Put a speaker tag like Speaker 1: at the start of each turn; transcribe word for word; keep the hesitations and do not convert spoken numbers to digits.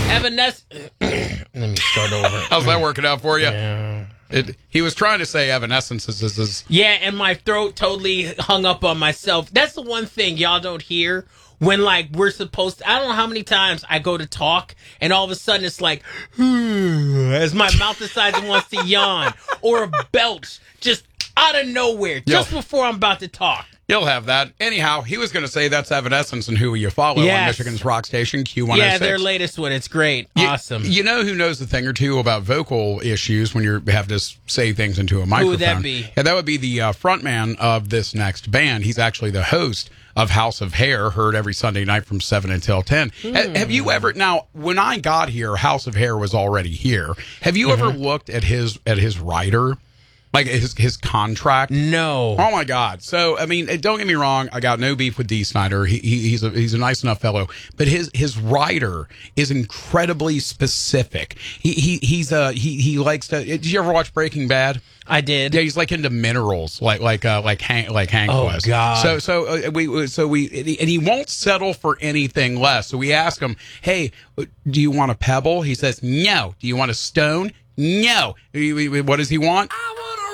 Speaker 1: Evanescence. Let me start over.
Speaker 2: How's that working out for you?
Speaker 1: Yeah.
Speaker 2: It, he was trying to say Evanescence is, is, is
Speaker 1: Yeah, and my throat totally hung up on myself. That's the one thing y'all don't hear when, like, we're supposed to. I don't know how many times I go to talk, and all of a sudden it's like, as my mouth decides it wants to yawn, or a belch just out of nowhere, just
Speaker 2: Yo.
Speaker 1: before I'm about to talk.
Speaker 2: You'll have that. Anyhow, he was going to say that's Evanescence and who you follow
Speaker 1: Yes.
Speaker 2: on Michigan's rock station, Q one oh six.
Speaker 1: Yeah, their latest one. It's great.
Speaker 2: You-
Speaker 1: Awesome.
Speaker 2: You know who knows a thing or two about vocal issues when you have to s- say things into a microphone?
Speaker 1: Who would that be?
Speaker 2: Yeah, that would be the uh, frontman of this next band. He's actually the host of House of Hair, heard every Sunday night from seven until ten.
Speaker 1: Hmm.
Speaker 2: Ha- have you ever, now, when I got here, House of Hair was already here. Have you ever
Speaker 1: Mm-hmm.
Speaker 2: looked at his at his writer? Like his his contract?
Speaker 1: No.
Speaker 2: Oh my God! So I mean, don't get me wrong. I got no beef with Dee Snider. He, he he's a he's a nice enough fellow. But his his writer is incredibly specific. He he he's uh he he likes to. Did you ever watch Breaking Bad?
Speaker 1: I did.
Speaker 2: Yeah, he's like into minerals, like like uh, like Hank like Hank
Speaker 1: Oh,
Speaker 2: was.
Speaker 1: God.
Speaker 2: So so uh, we so we and he won't settle for anything less. So we ask him, hey, do you want a pebble? He says no. Do you want a stone? No. What does he want? I want a